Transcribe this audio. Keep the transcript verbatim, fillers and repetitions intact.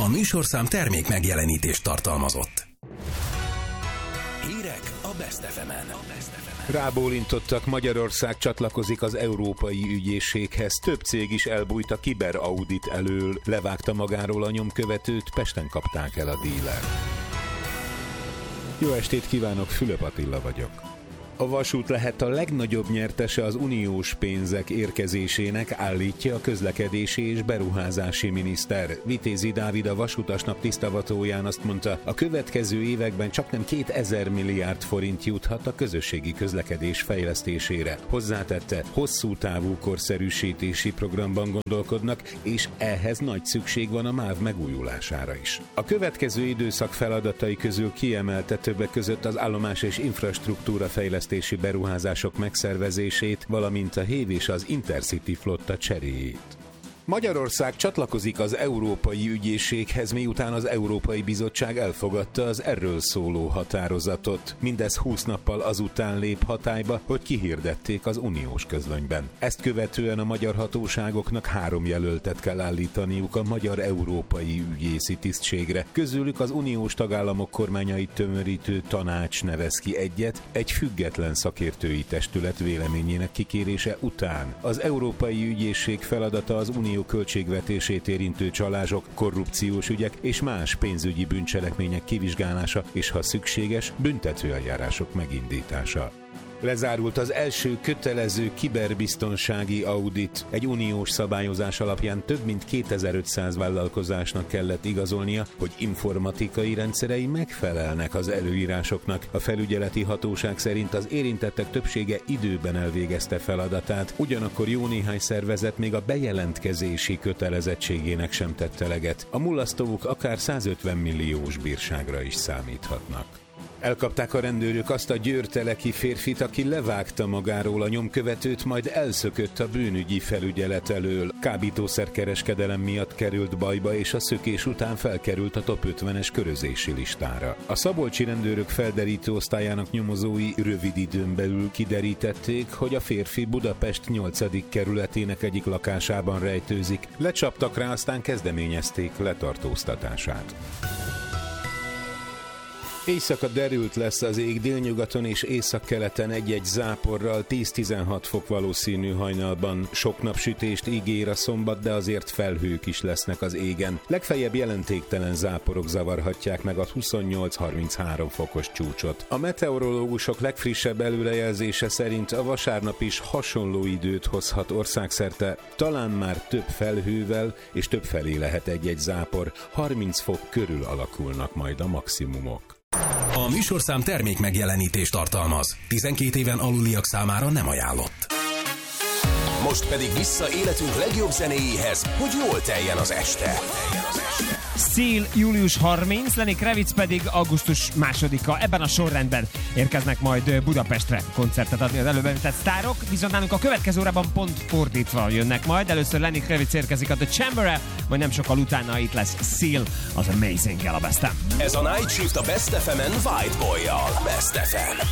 A műsorszám termék megjelenítést tartalmazott. Hírek a Best ef emen. Rábólintottak, Magyarország csatlakozik az Európai Ügyészséghez. Több cég is elbújt a kiberaudit elől. Levágta magáról a nyomkövetőt, Pesten kapták el a dílert. Jó estét kívánok, Fülöp Attila vagyok. A vasút lehet a legnagyobb nyertese az uniós pénzek érkezésének, állítja a közlekedési és beruházási miniszter. Vitézi Dávid, a Vasutasnap tisztavatóján azt mondta, a következő években csaknem kétezer milliárd forint juthat a közösségi közlekedés fejlesztésére. Hozzátette, hosszú távú korszerűsítési programban gondolkodnak, és ehhez nagy szükség van a MÁV megújulására is. A következő időszak feladatai közül kiemelte többek között az állomás és infrastruktúra fejlesztését, beruházások megszervezését, valamint a Hév és az Intercity flotta cseréjét. Magyarország csatlakozik az Európai Ügyészséghez, miután az Európai Bizottság elfogadta az erről szóló határozatot. Mindez húsz nappal azután lép hatályba, hogy kihirdették az uniós közlönyben. Ezt követően a magyar hatóságoknak három jelöltet kell állítaniuk a magyar európai ügyészi tisztségre. Közülük az uniós tagállamok kormányait tömörítő tanács nevez ki egyet, egy független szakértői testület véleményének kikérése után. Az Európai Ügyészség feladata az unió költségvetését érintő csalások, korrupciós ügyek és más pénzügyi bűncselekmények kivizsgálása és, ha szükséges, büntetőeljárások megindítása. Lezárult az első kötelező kiberbiztonsági audit. Egy uniós szabályozás alapján több mint kétezer-ötszáz vállalkozásnak kellett igazolnia, hogy informatikai rendszerei megfelelnek az előírásoknak. A felügyeleti hatóság szerint az érintettek többsége időben elvégezte feladatát, ugyanakkor jó néhány szervezet még a bejelentkezési kötelezettségének sem tette eleget. A mulasztók akár százötven milliós bírságra is számíthatnak. Elkapták a rendőrök azt a győrteleki férfit, aki levágta magáról a nyomkövetőt, majd elszökött a bűnügyi felügyelet elől. Kábítószerkereskedelem miatt került bajba, és a szökés után felkerült a top ötvenes körözési listára. A szabolcsi rendőrök felderítő osztályának nyomozói rövid időn belül kiderítették, hogy a férfi Budapest nyolcadik kerületének egyik lakásában rejtőzik. Lecsaptak rá, aztán kezdeményezték letartóztatását. Éjszaka derült lesz az ég, délnyugaton és északkeleten egy-egy záporral, tíz-tizenhat fok valószínű hajnalban. Sok napsütést ígér a szombat, de azért felhők is lesznek az égen. Legfeljebb jelentéktelen záporok zavarhatják meg a huszonnyolc-harminchárom fokos csúcsot. A meteorológusok legfrissebb előrejelzése szerint a vasárnap is hasonló időt hozhat országszerte, talán már több felhővel és több felé lehet egy-egy zápor. harminc fok körül alakulnak majd a maximumok. A műsorszám termék megjelenítést tartalmaz. tizenkét éven aluliak számára nem ajánlott. Most pedig vissza életünk legjobb zenéjéhez, hogy jól teljen az este. Seal július harmincadika, Lenny Kravitz pedig augusztus másodika. Ebben a sorrendben érkeznek majd Budapestre koncertet adni az előbb említett sztárok, viszont nálunk a következő órában pont fordítva jönnek majd. Először Lenny Kravitz érkezik a The Chamber-re, majd nem sokkal utána itt lesz Seal, az Amazing-kel a Bestem. Ez a Night Shift a Best ef emen White Boy-jal. Best ef em.